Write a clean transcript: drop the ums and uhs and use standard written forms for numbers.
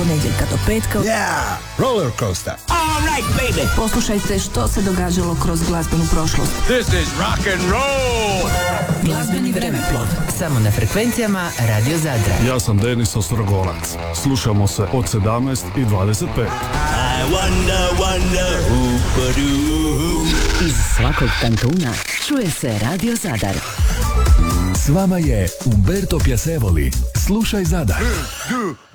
ponedjeljka do petka. Yeah, roller coaster. All right, baby. Poslušajte što se događalo kroz glazbenu prošlost. This is rock and roll. Glazbeni vremeplov. Samo na frekvencijama Radio Zadra. Ja sam Denis Ostrogorac. Slušamo se od 17 i 25. I wonder who. Iz svakog kantuna čuje se Radio Zadar. S vama je Umberto Piacevoli. Slušaj Zadar.